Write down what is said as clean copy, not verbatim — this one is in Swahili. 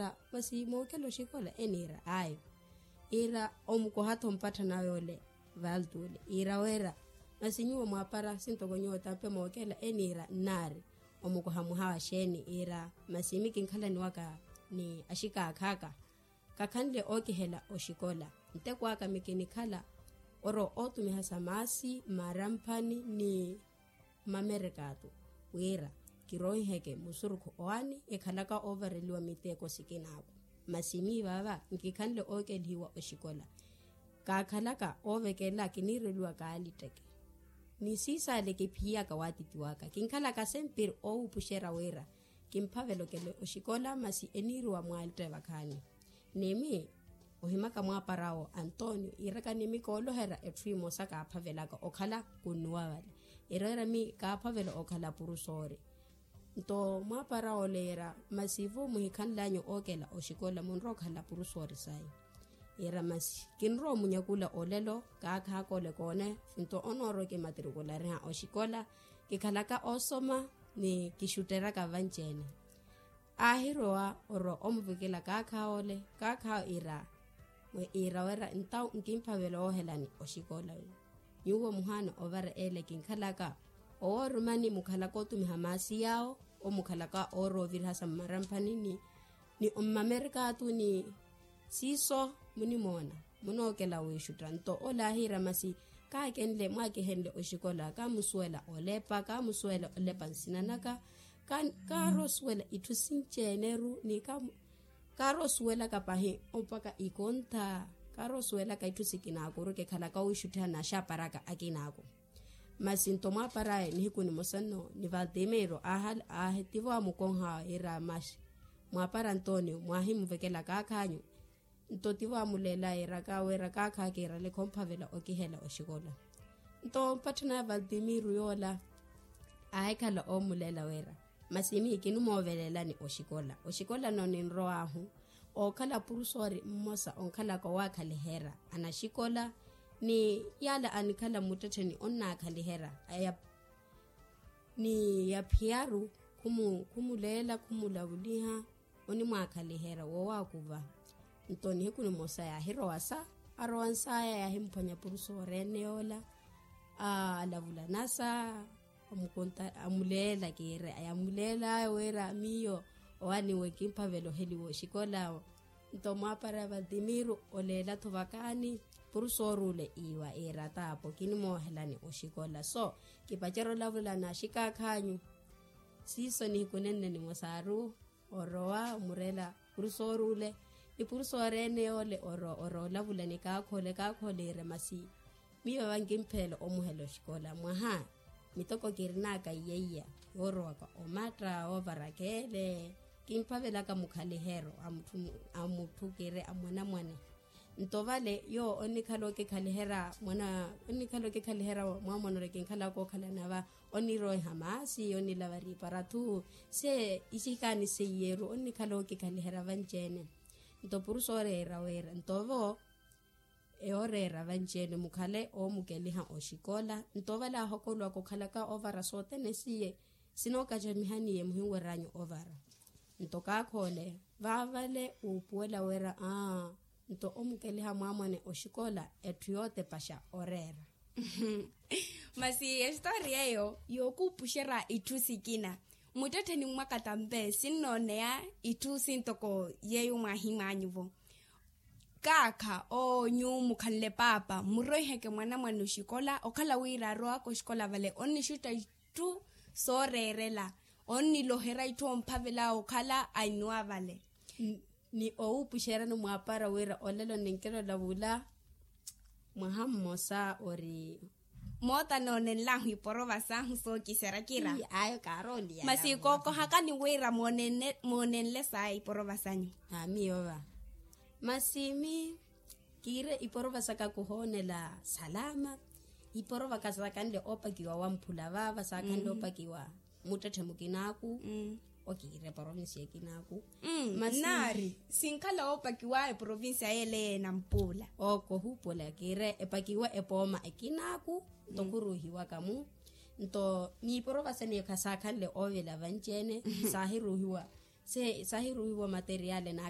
Masi mokelo shikola enira ayo. Ira omuko hato mpata na yole valdule. Ira wera. Masi nyuwa mwapara sintogo nyota pe mokela enira nari. Omuko hamuhawa sheni ira. Masi miki nkala ni waka ni ashika akaka. Kakandle oki hela oshikola. Nteku waka miki nikala. Oro otu mihasa masi marampani ni mamerikatu. Wera. Kiroi heke musuruko oani ekalaka overliwa miteko sikinako. Masimi baba nkikandle oke liwa oshikola. Kakalaka ovekela kiniriliwa kaaliteke. Nisisa leke pia kawatitiwaka. Kinkalaka sempir upushera wera. Kimpavelo kele oshikola masi eniriwa mwalite wakani. Nemi ohimaka mwaparao Antonio iraka nemi kolohera etrimo saka apavelaka okala kunuwa wale. Irera mi ka apavelo okala purusori. Nto mwapara olera masivu muhikanlanyo okela oshikola munro khala purusori sai. Era masi kinro munyakula olelo kaka kole kone nto onoro ke matrikula rea oshikola kikalaka osoma ni kishutera ka vanchene. Ahiroa oro omvukela kaka ole kaka ira wera ntau nkimpavelo ohelani oshikola. Yuwo muhana ovara ele kinkalaka orumani mukhalako tumihamasi yao o mukhalaka oro virhasa marampani ni Amerika tu ni siso muni mona munokela wishuta nto olahira masi ka kenle mwake henle oshikola ka muswela olepa nsinanaka ka roswela itusincheneru ni ka roswela kapahi opaka ikonta ka roswela ka itusikinako roke khalaka wishuta na shaparaka akinako. Masinto mwaparae ni hikuni mosano ni Valdemiro ahetiwa mukonha ira mash mwapara Antonio mwahimu vekela kakanyo ntotiwa mulela ira kawera kakakera le kompavela okihela oshikola nto patna Valdemiro yola ahekala omulela wera masimi ikinu movelela ni oshikola no ninro ahu okala purusori mmosa onkala kwa wakalihera anashikola ni yala anikala mutateni onna kalihera aya ni ya piaru kumulela kumulawuliha oni mwakalihera wawakuva ntoni hekuni mosa ya hirowasa arwansa ya himponya purusore neola alavula nasa amukonta amulela kire ayamulela wera miyo wani wekimpa velo heliwo shikola nto mwapara Valdemiro olela tovakani purusorule iwa era tapo kinimo helani oshikola so kipachero lavula na shikakhanyu siso ni kunenne ni mosaru oroa murela purusorule ipurusorene ole oro lavula ni kakhole remasi miyo wangimphelo omuhelo shikola mwaha mitoko kirinaka yeya oroa ka omatra overakele kimpavela ka mukhalihero amuthukire amwana mwane ntovale yo onikhaloke khalihera mwana onikhaloke khalihera mwamonore kinkhalako khalanava oniro hamasi onilavari paratu se isikani se yeru onikhaloke khalihera vanchene ntopurusore rawera ntovo eorera vanchene mukhale o mukeliha oshikola ntovala hokolwa kokhalaka ovara sote nesiye sinoka jamihani ye muhiweranyo ovara ntoka khole vavale upuela wera nto omukeliha mwamone oshikola etuyote pasha orera. Masi historia yo kupushera itusikina mutete ni mwakatambe sinonea itusi ntoko yeyu mahimanyuvo kaka o nyumu kanle papa muroiheke mwana shikola okala wira roa ko shikola vale onni shuta tu sorerela onni lohera itu ompavela okala ainua vale ni pushera no mwapara wera olelo ninkelo lavula mwahammosa ori mota no nenlahu iporova sangu so kisera kira ayo karoli ya masi koko hakani wera monenle sai iporova sanyu amiova masimi kire iporova saka kuhonela salama iporova kasakande opakiwa wampula vava sakande opakiwa mutate mukinaku okire province yekinaku nari sinkala opakiwa province ele na mpula oko hupola kire epakiwa epoma ekinaku tokuruhiwa kamu nto ni porova sene kasakande ovela vanchene sahiruhiwa materiale na